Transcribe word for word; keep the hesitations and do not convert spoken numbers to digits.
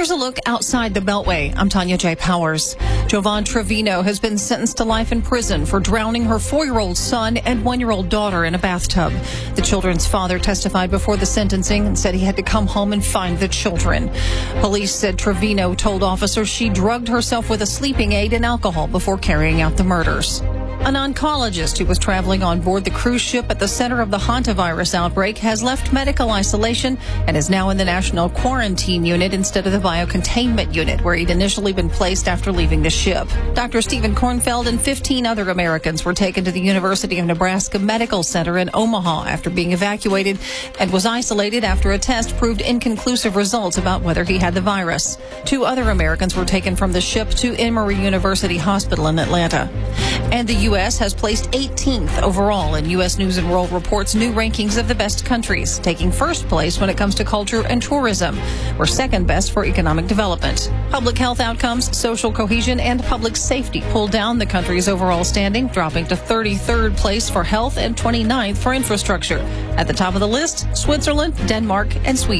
Here's a look outside the Beltway. I'm Tanya J. Powers. Jovan Trevino has been sentenced to life in prison for drowning her four-year-old son and one-year-old daughter in a bathtub. The children's father testified before the sentencing and said he had to come home and find the children. Police said Trevino told officers she drugged herself with a sleeping aid and alcohol before carrying out the murders. An oncologist who was traveling on board the cruise ship at the center of the hantavirus outbreak has left medical isolation and is now in the national quarantine unit instead of the biocontainment unit where he'd initially been placed after leaving the ship. Doctor Stephen Kornfeld and fifteen other Americans were taken to the University of Nebraska Medical Center in Omaha after being evacuated and was isolated after a test proved inconclusive results about whether he had the virus. Two other Americans were taken from the ship to Emory University Hospital in Atlanta. And the U S has placed eighteenth overall in U S News and World Report's new rankings of the best countries, taking first place when it comes to culture and tourism. We're second best for economic development. Public health outcomes, social cohesion, and public safety pulled down the country's overall standing, dropping to thirty-third place for health and twenty-ninth for infrastructure. At the top of the list, Switzerland, Denmark, and Sweden.